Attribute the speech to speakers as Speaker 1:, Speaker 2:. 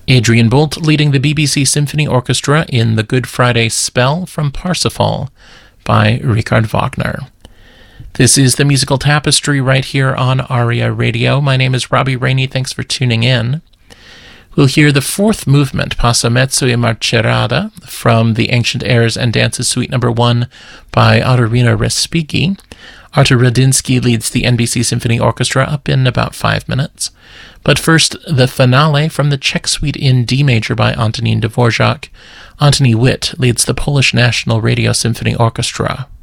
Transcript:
Speaker 1: Adrian Bolt leading the BBC Symphony Orchestra in The Good Friday Spell from Parsifal by Richard Wagner. This is the Musical Tapestry right here on ARIA Radio. My name is Robbie Rainey. Thanks for tuning in. We'll hear the fourth movement, Passo Mezzo e Marcerada, from the Ancient Airs and Dances Suite No. 1 by Arturina Respighi. Artur Radinsky leads the NBC Symphony Orchestra up in about 5 minutes. But first, the finale from the Czech Suite in D major by Antonín Dvořák. Antony Witt leads the Polish National Radio Symphony Orchestra.